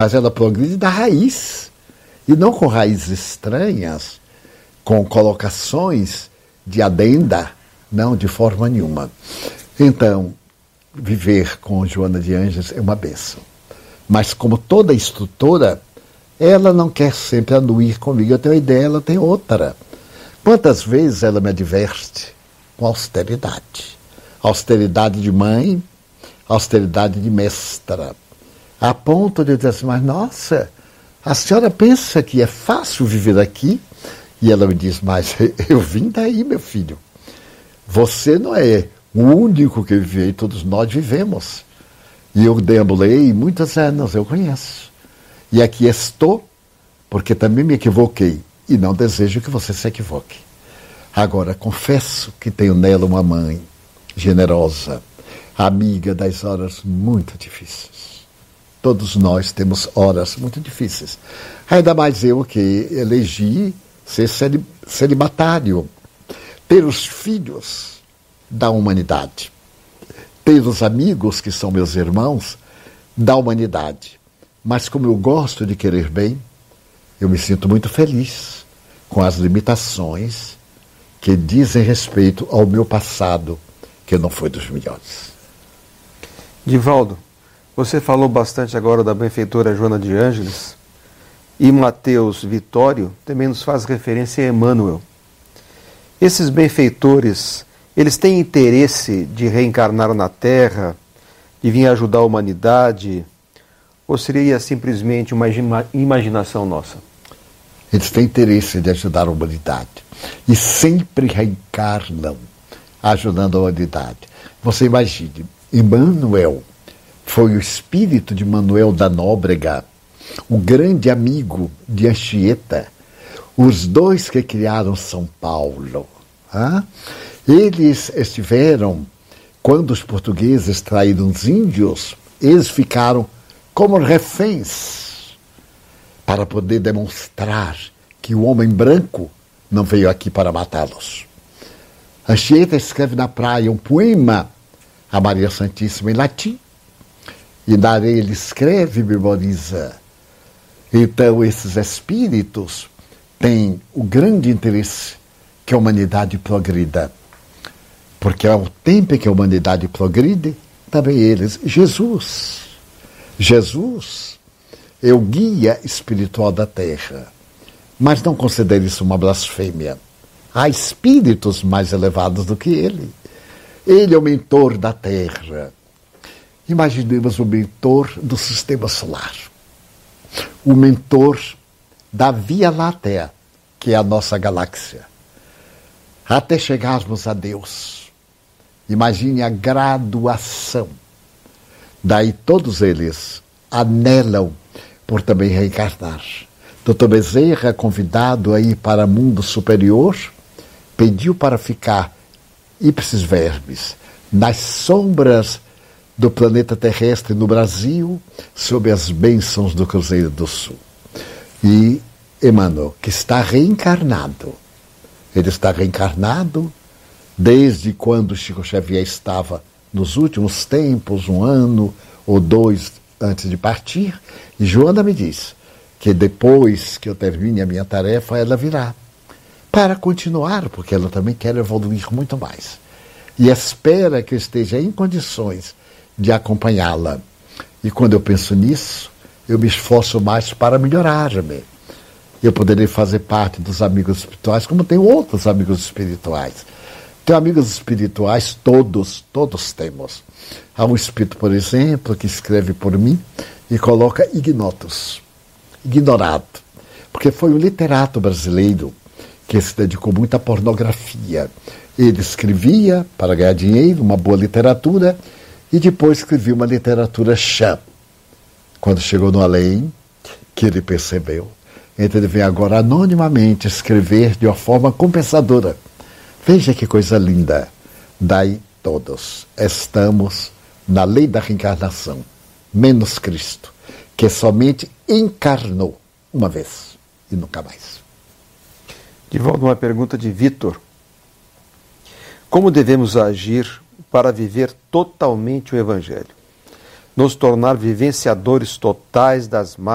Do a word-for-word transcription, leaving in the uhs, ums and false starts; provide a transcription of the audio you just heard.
mas ela progride da raiz, e não com raízes estranhas, com colocações de adenda, não, de forma nenhuma. Então, viver com Joana de Ângeles é uma bênção. Mas como toda instrutora, ela não quer sempre anuir comigo. Eu tenho uma ideia, ela tem outra. Quantas vezes ela me adverte com austeridade? Austeridade de mãe, austeridade de mestra. A ponto de eu dizer assim, mas nossa, a senhora pensa que é fácil viver aqui? E ela me diz, mas eu vim daí, meu filho. Você não é o único que vive, todos nós vivemos. E eu deambulei muitos anos, eu conheço. E aqui estou, porque também me equivoquei. E não desejo que você se equivoque. Agora, confesso que tenho nela uma mãe generosa, amiga das horas muito difíceis. Todos nós temos horas muito difíceis. Ainda mais eu que elegi ser celibatário, ter os filhos da humanidade, ter os amigos que são meus irmãos da humanidade. Mas como eu gosto de querer bem, eu me sinto muito feliz com as limitações que dizem respeito ao meu passado, que não foi dos melhores. Divaldo, você falou bastante agora da benfeitora Joana de Ângeles, e Mateus Vitório também nos faz referência a Emmanuel. Esses benfeitores, eles têm interesse de reencarnar na Terra, de vir ajudar a humanidade, ou seria simplesmente uma imaginação nossa? Eles têm interesse de ajudar a humanidade e sempre reencarnam ajudando a humanidade. Você imagine, Emmanuel foi o espírito de Manuel da Nóbrega, o grande amigo de Anchieta, os dois que criaram São Paulo. Ah? Eles estiveram, quando os portugueses traíram os índios, eles ficaram como reféns para poder demonstrar que o homem branco não veio aqui para matá-los. Anchieta escreve na praia um poema a Maria Santíssima em latim, e na areia ele escreve e memoriza. Então esses espíritos têm o grande interesse que a humanidade progrida, porque ao tempo em que a humanidade progride, também eles, Jesus, Jesus é o guia espiritual da Terra, mas não considere isso uma blasfêmia. Há espíritos mais elevados do que ele. Ele é o mentor da Terra. Imaginemos o mentor do sistema solar, o mentor da Via Láctea, que é a nossa galáxia, até chegarmos a Deus. Imagine a graduação. Daí todos eles anelam por também reencarnar. doutor Bezerra, convidado a ir para o mundo superior, pediu para ficar ipsis verbis nas sombras do planeta terrestre no Brasil, sob as bênçãos do Cruzeiro do Sul. E Emmanuel, que está reencarnado, ele está reencarnado desde quando Chico Xavier estava nos últimos tempos, um ano ou dois antes de partir, e Joana me diz que depois que eu termine a minha tarefa, ela virá para continuar, porque ela também quer evoluir muito mais. E espera que eu esteja em condições de acompanhá-la. E quando eu penso nisso, eu me esforço mais para melhorar-me. Eu poderei fazer parte dos amigos espirituais, como tenho outros amigos espirituais. Tenho amigos espirituais, todos, todos temos. Há um espírito, por exemplo, que escreve por mim e coloca ignotus, ignorado, porque foi um literato brasileiro que se dedicou muito à pornografia. Ele escrevia para ganhar dinheiro, uma boa literatura, e depois escrevia uma literatura chã. Quando chegou no além, que ele percebeu, então ele vem agora anonimamente escrever de uma forma compensadora. Veja que coisa linda. Daí todos estamos na lei da reencarnação, menos Cristo, que somente encarnou uma vez e nunca mais. De volta uma pergunta de Vitor. Como devemos agir para viver totalmente o Evangelho? Nos tornar vivenciadores totais das